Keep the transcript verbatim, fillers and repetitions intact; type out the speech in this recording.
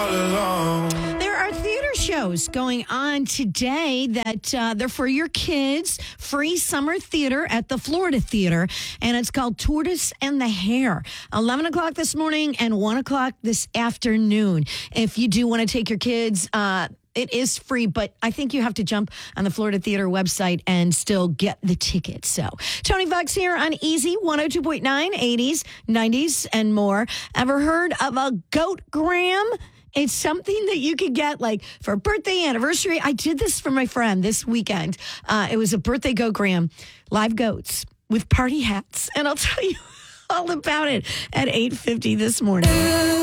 There are theater shows going on today that uh, they're for your kids. Free summer theater at the Florida Theater, and it's called Tortoise and the Hare. eleven o'clock this morning and one o'clock this afternoon. If you do want to take your kids, uh, it is free, but I think you have to jump on the Florida Theater website and still get the tickets. So, Tony Fox here on Easy one oh two point nine, eighties, nineties, and more. Ever heard of a goat gram? It's something that you could get like for birthday, anniversary. I did this for my friend this weekend. Uh, it was a birthday goat gram, live goats with party hats. And I'll tell you all about it at eight fifty this morning.